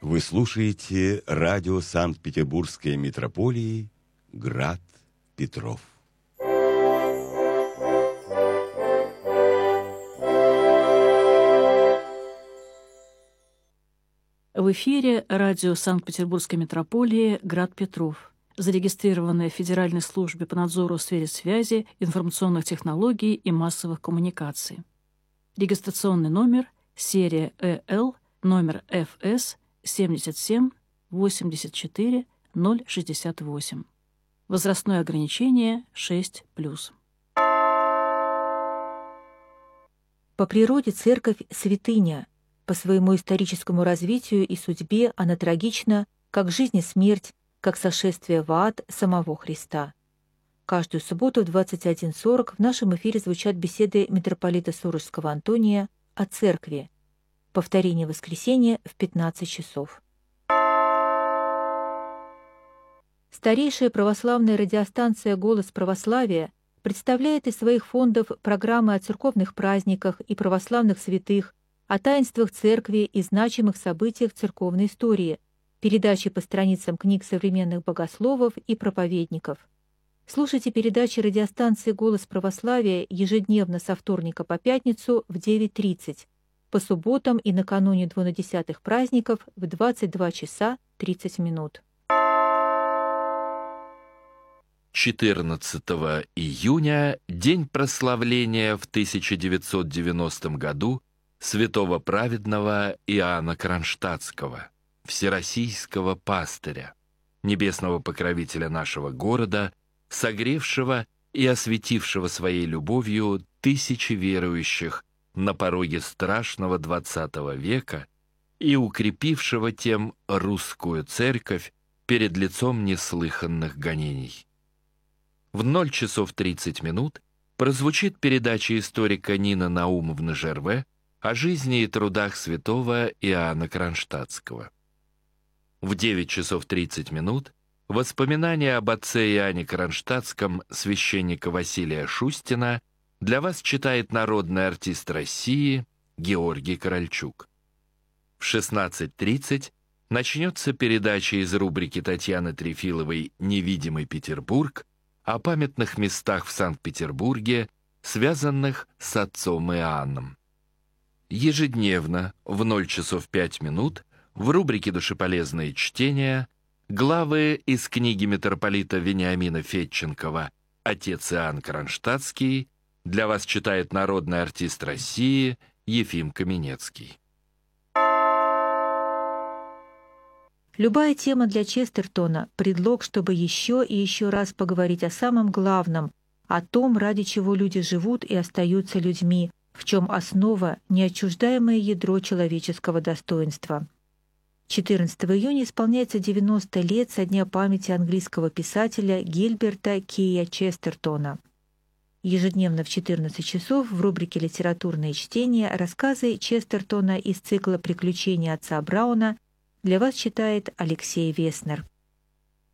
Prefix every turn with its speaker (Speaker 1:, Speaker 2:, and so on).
Speaker 1: Вы слушаете радио Санкт-Петербургской митрополии «Град Петров».
Speaker 2: В эфире радио Санкт-Петербургской митрополии «Град Петров», зарегистрированное в Федеральной службе по надзору в сфере связи, информационных технологий и массовых коммуникаций. Регистрационный номер, серия ЭЛ, номер ФС 77 84 068. Возрастное ограничение 6+.
Speaker 3: По природе церковь – святыня. По своему историческому развитию и судьбе она трагична, как жизнь и смерть, как сошествие в ад самого Христа. Каждую субботу в 21:40 в нашем эфире звучат беседы митрополита Сурожского Антония о церкви. Повторение воскресенья в 15 часов. Старейшая православная радиостанция «Голос православия» представляет из своих фондов программы о церковных праздниках и православных святых, о таинствах церкви и значимых событиях церковной истории, передачи по страницам книг современных богословов и проповедников. Слушайте передачи радиостанции «Голос православия» ежедневно со вторника по пятницу в 9:30, по субботам и накануне двунадесятых праздников в 22 часа 30 минут.
Speaker 4: 14 июня, день прославления в 1990 году святого праведного Иоанна Кронштадтского, всероссийского пастыря, небесного покровителя нашего города, согревшего и осветившего своей любовью тысячи верующих на пороге страшного XX века и укрепившего тем русскую церковь перед лицом неслыханных гонений. В 0:30 прозвучит передача историка Нины Наумовны Жерве о жизни и трудах святого Иоанна Кронштадтского. В 9:30 воспоминания об отце Иоанне Кронштадтском священника Василия Шустина для вас читает народный артист России Георгий Корольчук. В 16:30 начнется передача из рубрики Татьяны Трефиловой «Невидимый Петербург» о памятных местах в Санкт-Петербурге, связанных с отцом Иоанном. Ежедневно в 0:05 в рубрике «Душеполезные чтения» главы из книги митрополита Вениамина Федченкова «Отец Иоанн Кронштадтский» для вас читает народный артист России Ефим Каменецкий.
Speaker 3: Любая тема для Честертона – предлог, чтобы еще и еще раз поговорить о самом главном, о том, ради чего люди живут и остаются людьми, в чем основа – неотчуждаемое ядро человеческого достоинства. 14 июня исполняется 90 лет со дня памяти английского писателя Гильберта Кея Честертона. Ежедневно в 14 часов в рубрике «Литературные чтения» рассказы Честертона из цикла «Приключения отца Брауна» для вас читает Алексей Веснер.